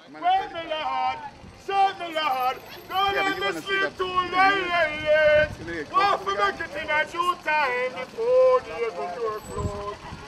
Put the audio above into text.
Wake me, Lord. Save me, Lord. Don't let me sleep too late. Want to make it in a due time before the able door close.